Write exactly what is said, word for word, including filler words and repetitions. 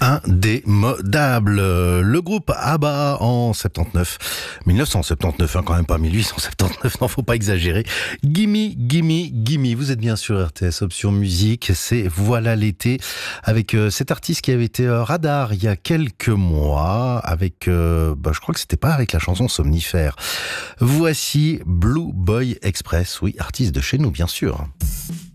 indémodable. Le groupe ABBA en soixante-dix-neuf, mille neuf cent soixante-dix-neuf, hein, quand même pas mille huit cent soixante-dix-neuf, non, faut pas exagérer. Gimme, gimme, gimme. Vous êtes bien sur R T S Option Musique, c'est Voilà l'été, avec euh, cet artiste qui avait été euh, radar il y a quelques mois, avec, euh, bah, je crois que c'était pas avec la chanson Somnifère. Voici Blue Boy Express, oui, artiste de chez nous, bien sûr.